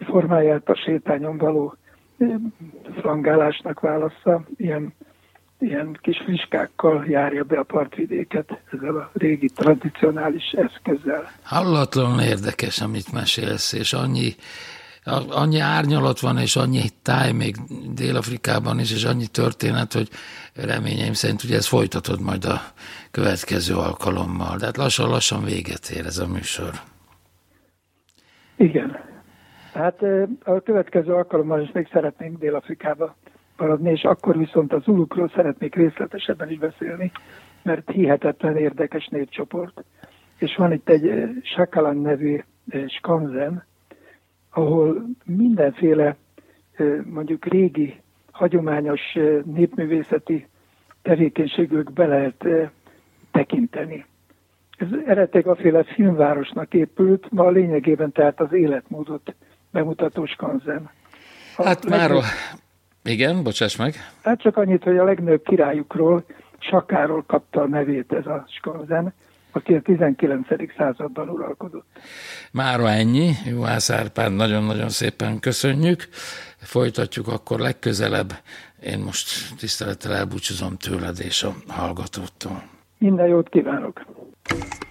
formáját a sétányon való flangálásnak válassza, ilyen kis friskákkal járja be a partvidéket ezzel a régi tradicionális eszközzel. Hallatlanul érdekes, amit mesélsz, és annyi árnyalat van, és annyi táj még Dél-Afrikában is, és annyi történet, hogy reményeim szerint ugye ezt folytatod majd a következő alkalommal. De hát lassan-lassan véget ér ez a műsor. Igen. Hát a következő alkalommal is még szeretnénk Dél-Afrikába maradni, és akkor viszont az Zulukról szeretnék részletesebben is beszélni, mert hihetetlen érdekes népcsoport. És van itt egy Sakalan nevű skanzen, ahol mindenféle mondjuk régi, hagyományos népművészeti tevékenységük be lehet tekinteni. Ez eredetileg aféle filmvárosnak épült, ma a lényegében tehát az életmódot bemutató skanzen. Igen, bocsáss meg. Hát csak annyit, hogy a legnagyobb királyukról, Sakáról kapta a nevét ez a skanzen, aki a 19. században uralkodott. Mára ennyi. Juhász Árpád, nagyon-nagyon szépen köszönjük. Folytatjuk akkor legközelebb. Én most tisztelettel elbúcsúzom tőled és a hallgatótól. Minden jót kívánok!